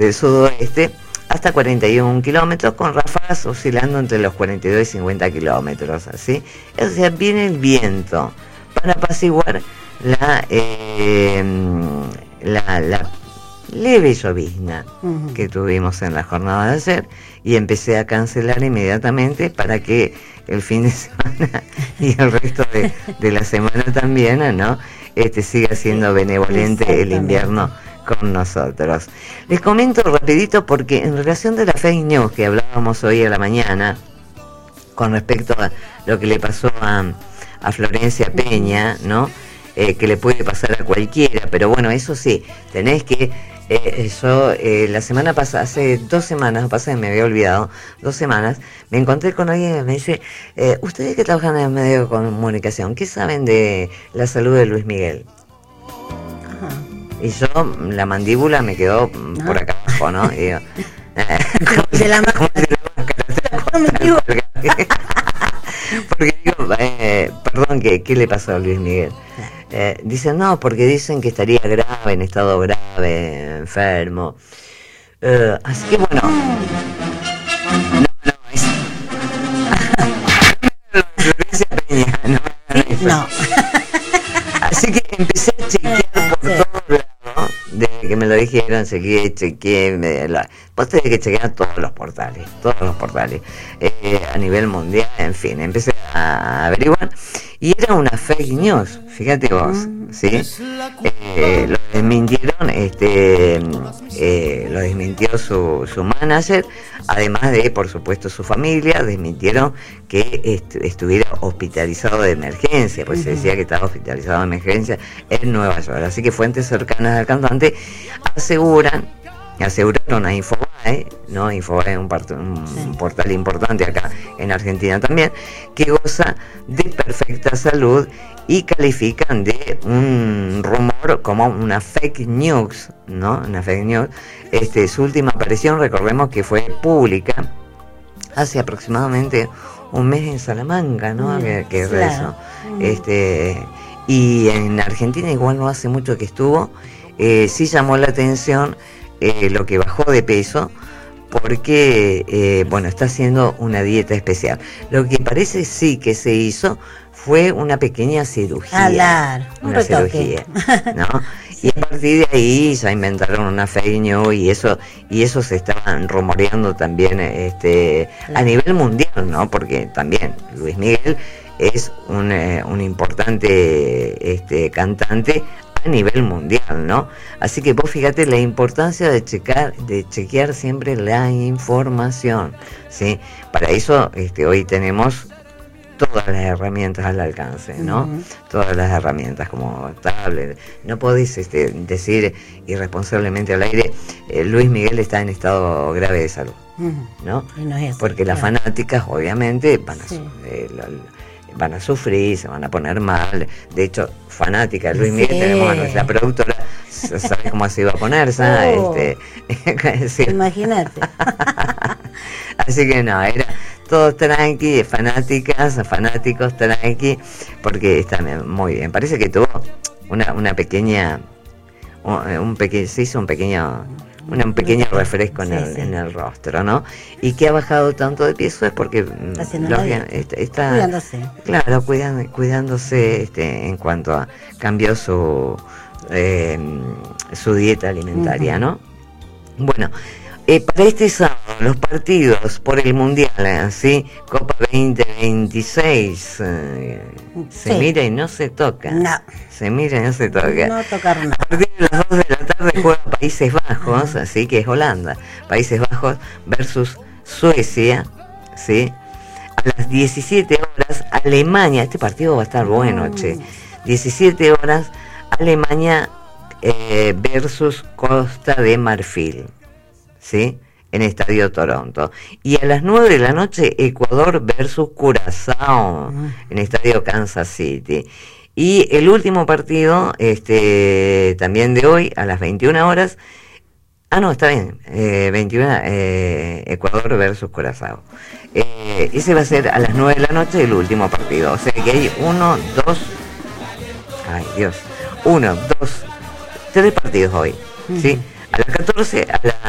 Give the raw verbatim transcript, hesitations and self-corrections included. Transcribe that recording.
del sudoeste hasta cuarenta y un kilómetros, con ráfagas oscilando entre los cuarenta y dos y cincuenta kilómetros, ¿así? O sea, viene el viento para apaciguar la, eh, la, la leve llovizna uh-huh. que tuvimos en la jornada de ayer, y empecé a cancelar inmediatamente para que el fin de semana y el resto de, de la semana también, ¿no? Este siga siendo benevolente el invierno con nosotros. Les comento rapidito porque en relación de la fake news que hablábamos hoy a la mañana con respecto a lo que le pasó a, a Florencia Peña, ¿no? Eh, que le puede pasar a cualquiera, pero bueno, eso sí, tenés que eh, yo eh, la semana pasada, hace dos semanas, pasada me había olvidado, dos semanas, me encontré con alguien que me dice, eh, ustedes que trabajan en el medio de comunicación, ¿qué saben de la salud de Luis Miguel? Ajá. Y yo, la mandíbula me quedó ah. por acá abajo, ¿no? Y digo, eh, de la máscara. Porque digo, eh, perdón, ¿qué, ¿qué le pasó a Luis Miguel? Eh, dicen, no, porque dicen que estaría grave, en estado grave, enfermo. Eh, así que bueno. No, no, es. Florencia Peña, no. ¿Sí? No. Así que empecé a chequear por sí. todos lados, desde que me lo dijeron, chequeé, chequeé. Me, la, vos tenés que chequear todos los portales, todos los portales, eh, a nivel mundial, en fin, empecé a averiguar. Y era una fake news, fíjate vos, ¿sí? Eh, lo desmintieron, este, eh, lo desmintió su, su manager, además de, por supuesto, su familia, desmintieron que est- estuviera hospitalizado de emergencia, pues uh-huh. se decía que estaba hospitalizado de emergencia en Nueva York. Así que fuentes cercanas al cantante aseguran, aseguraron a Infobae, ¿no? Infobae es un, part- un sí. portal importante acá en Argentina también, que goza de perfecta salud, y califican de un rumor como una fake news, ¿no? Una fake news. Este, su última aparición, recordemos que fue pública hace aproximadamente un mes en Salamanca, ¿no? Mm, que, que claro. es eso. Mm. Este, y en Argentina igual no hace mucho que estuvo. Eh, sí llamó la atención eh, lo que bajó de peso, porque eh, bueno, está haciendo una dieta especial. Lo que parece sí que se hizo fue una pequeña cirugía. Hablar, un una retoque. cirugía, ¿no? Sí. Y a partir de ahí ya inventaron una fake news, y eso, y eso se estaban rumoreando también este, claro. a nivel mundial, ¿no? Porque también Luis Miguel es un, eh, un importante este, cantante a nivel mundial, ¿no? Así que vos fíjate la importancia de checar, de chequear siempre la información, ¿sí? Para eso este, hoy tenemos todas las herramientas al alcance, ¿no? Uh-huh. Todas las herramientas como tablet. No podés este, decir irresponsablemente al aire, eh, Luis Miguel está en estado grave de salud, uh-huh. ¿no? No es eso, porque claro. las fanáticas obviamente van a, sí. eh, lo, van a sufrir, se van a poner mal. De hecho, fanática de Luis Miguel, sí. tenemos a nuestra productora, ¿sabes cómo se iba a poner? Oh, este, sí. Imagínate. Así que no, era todos tranqui, fanáticas, fanáticos tranqui, porque está muy bien. Parece que tuvo una, una pequeña, un, un pequeño, se hizo un pequeño, una, un pequeño refresco en, sí, el, sí. en el rostro, ¿no? Y que ha bajado tanto de peso es porque los, está, está cuidándose. Claro, cuidando, cuidándose este, en cuanto a cambió su eh, su dieta alimentaria, uh-huh. ¿no? Bueno. Eh, para este sábado, los partidos por el Mundial, ¿eh? ¿Sí? Copa veinte veintiséis, eh, se sí. mira y no se toca. No. Se mira y no se toca. No tocaron nada. A partir de las dos de la tarde juega Países Bajos, así que es Holanda. Países Bajos versus Suecia, ¿sí? A las diecisiete horas, Alemania, este partido va a estar bueno, mm. che. diecisiete horas, Alemania eh, versus Costa de Marfil. ¿Sí? En Estadio Toronto. Y a las nueve de la noche, Ecuador versus Curazao, mm. en Estadio Kansas City. Y el último partido, este también de hoy, a las veintiuna horas, ah no, está bien, eh, veintiuna, eh, Ecuador versus Curazao. Eh, ese va a ser a las nueve de la noche el último partido. O sea que hay uno, dos, ay Dios, uno, dos, tres partidos hoy, mm. ¿sí? A las catorce, a las